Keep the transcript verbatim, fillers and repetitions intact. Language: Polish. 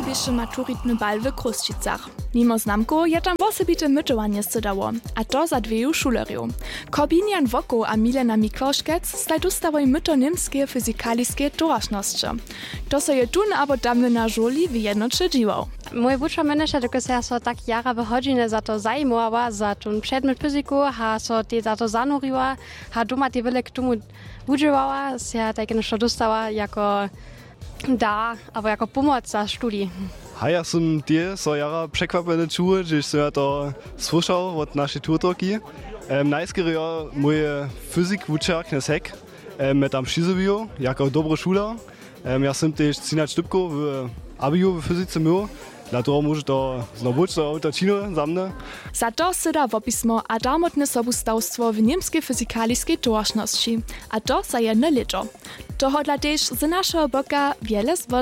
běše maturitny bal w Kruščicach. Mimo znamku je tam wosebite mytowanie studało, a to za dwieju szulerju. Korbinian Woko a Milena Mikloškec staj dostawoj myto niemskie fyzikaliskie toražnosće. To se je tun abo tamne na žuli wyjednocze dziwał. Mój wučo meniša, dok se ja so tak jara wychodzine za to zajmowała, za ten przedmiot fizyku, ha so te za to zanuriła, ha doma te wiele k tomu używała, se ja tak nešto dostała jako da, albo jako pomoc za studii. A ja som tie so jara překvapene čuł, že som ja to słyšał od naszej tutorki. Um, najskôr mój fyzik wučer Knesek um, me tam šizovijo, jako dobro šula. Um, ja som tiež třináct štupkov v abiu v fyzice měl, na to môže to znovu to autočino za mne. Za to syda wopismo a darmotne sobustavstvo w niemskiej fyzikaliskiej toražnosti. A to za jedno leto. Toho dla tež z našeho boka wiele